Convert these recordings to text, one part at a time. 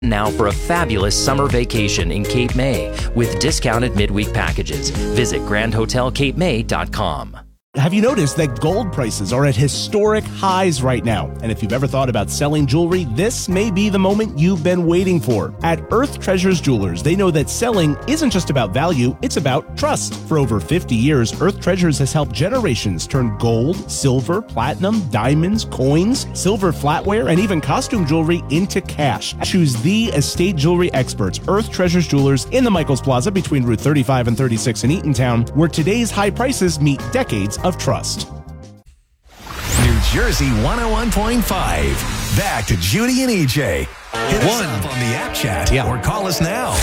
Now for a fabulous summer vacation in Cape May with discounted midweek packages. Visit grandhotelcapemay.com. Have you noticed that gold prices are at historic highs right now? And if you've ever thought about selling jewelry, this may be the moment you've been waiting for. At Earth Treasures Jewelers, they know that selling isn't just about value, it's about trust. For over 50 years, Earth Treasures has helped generations turn gold, silver, platinum, diamonds, coins, silver flatware, and even costume jewelry into cash. Choose the estate jewelry experts, Earth Treasures Jewelers, in the Michaels Plaza between Route 35 and 36 in Eatontown, where today's high prices meet decades of trust. New Jersey 101.5. Back to Judy and EJ. Hit us up on the app chat or call us now.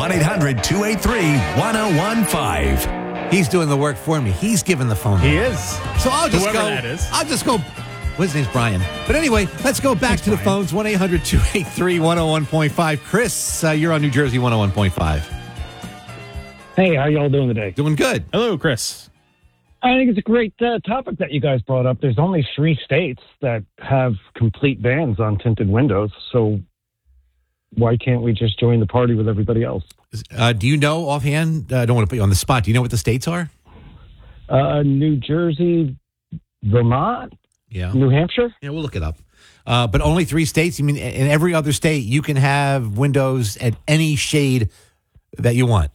1-800-283-1015. He's doing the work for me. He's giving the phone. He is. So I'll just Whoever go. that is. I'll just go. His name's Brian. But anyway, let's go back to the phones. 1-800-283-101.5. Chris, you're on New Jersey 101.5. Hey, how y'all doing today? Doing good. Hello, Chris. I think it's a great topic that you guys brought up. There's only 3 states that have complete bans on tinted windows, so why can't we just join the party with everybody else? Do you know offhand? I don't want to put you on the spot. Do you know what the states are? New Jersey, Vermont, Yeah. New Hampshire. Yeah, we'll look it up. But only 3 states? You mean in every other state you can have windows at any shade that you want?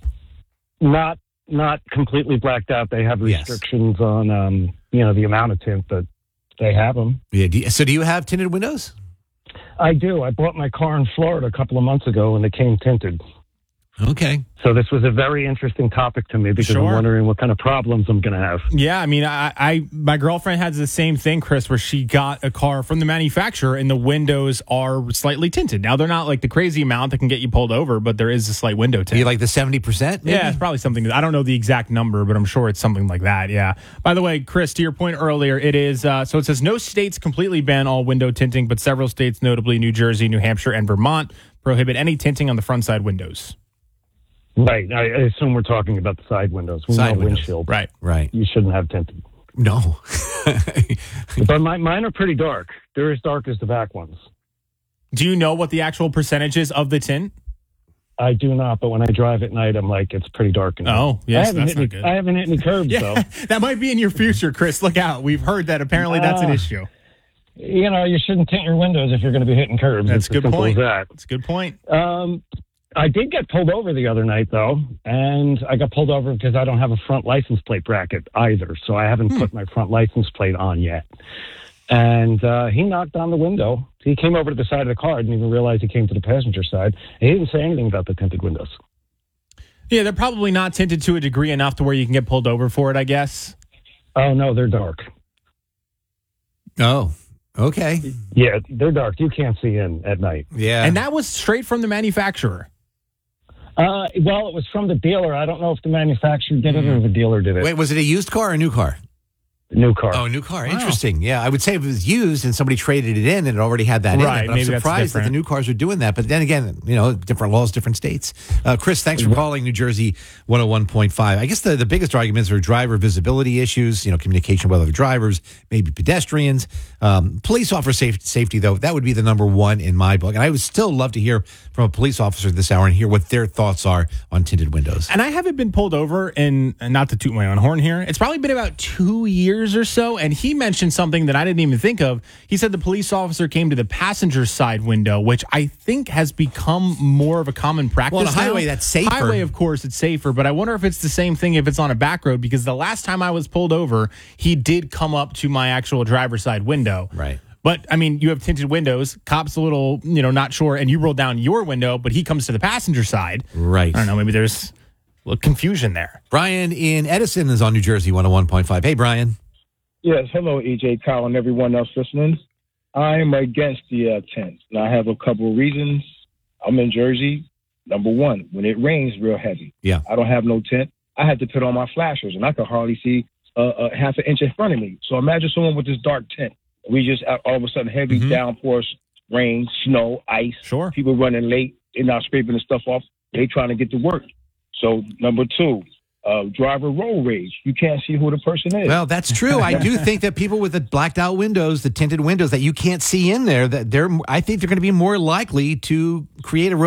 Not completely blacked out. They have restrictions on, the amount of tint that they have them. Yeah. So do you have tinted windows? I do. I bought my car in Florida a couple of months ago, and they came tinted. Okay. So this was a very interesting topic to me because I'm wondering what kind of problems I'm going to have. Yeah, I mean, my girlfriend has the same thing, Chris, where she got a car from the manufacturer and the windows are slightly tinted. Now, they're not like the crazy amount that can get you pulled over, but there is a slight window tint. You like the 70%? Yeah, it's probably something. I don't know the exact number, but I'm sure it's something like that. Yeah. By the way, Chris, to your point earlier, it is so it says no states completely ban all window tinting, but several states, notably New Jersey, New Hampshire, and Vermont, prohibit any tinting on the front side windows. Right. I assume we're talking about the side windows. Side windows. Windshield. Right. You shouldn't have tinted. No. But mine are pretty dark. They're as dark as the back ones. Do you know what the actual percentage is of the tint? I do not, but when I drive at night, I'm like, it's pretty dark in here. Oh, yes, that's not good. I haven't hit any curbs, though. That might be in your future, Chris. Look out. We've heard that apparently that's an issue. You shouldn't tint your windows if you're going to be hitting curbs. That's a good point. That's a good point. I did get pulled over the other night, though, and I got pulled over because I don't have a front license plate bracket either, so I haven't put my front license plate on yet. And he knocked on the window. He came over to the side of the car. I didn't even realize he came to the passenger side. He didn't say anything about the tinted windows. Yeah, they're probably not tinted to a degree enough to where you can get pulled over for it, I guess. Oh, no, they're dark. Oh, okay. Yeah, they're dark. You can't see in at night. Yeah. And that was straight from the manufacturer. Well, it was from the dealer. I don't know if the manufacturer did it or the dealer did it. Wait, was it a used car or a new car? New car. Oh, new car. Wow. Interesting. Yeah, I would say if it was used and somebody traded it in and it already had that in it. But I'm surprised that the new cars are doing that. But then again, different laws, different states. Chris, thanks for calling New Jersey 101.5. I guess the biggest arguments are driver visibility issues, communication with other drivers, maybe pedestrians. Police officer safety, though, that would be the number one in my book. And I would still love to hear from a police officer this hour and hear what their thoughts are on tinted windows. And I haven't been pulled over in, not to toot my own horn here, it's probably been about 2 years or so, and he mentioned something that I didn't even think of. He said the police officer came to the passenger side window, which I think has become more of a common practice. Well, on a highway, now. that's safer. Highway, of course, it's safer, but I wonder if it's the same thing if it's on a back road, because the last time I was pulled over, he did come up to my actual driver's side window. Right. But, I mean, you have tinted windows. Cop's a little, not sure, and you roll down your window, but he comes to the passenger side. Right. I don't know, maybe there's a little confusion there. Brian in Edison is on New Jersey 101.5. Hey, Brian. Yes, hello, EJ, Kyle, and everyone else listening. I'm against the tint, and I have a couple of reasons. I'm in Jersey. Number one, when it rains real heavy, I don't have no tint. I had to put on my flashers, and I could hardly see half an inch in front of me. So imagine someone with this dark tint. We just all of a sudden heavy downpours, rain, snow, ice. Sure. People running late. They're not scraping the stuff off. They trying to get to work. So number two, driver road rage. You can't see who the person is. Well, that's true. I do think that people with the blacked out windows, the tinted windows that you can't see in there, I think they're going to be more likely to create a road